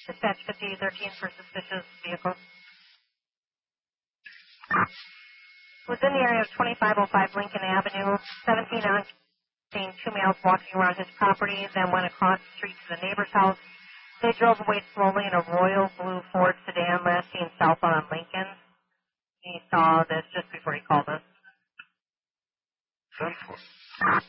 Dispatch 5013 for suspicious vehicle. Was in the area of 2505 Lincoln Avenue, 17 on seen two males walking around his property, then went across the street to the neighbor's house. They drove away slowly in a royal blue Ford sedan, last seen southbound on Lincoln. He saw this just before he called us.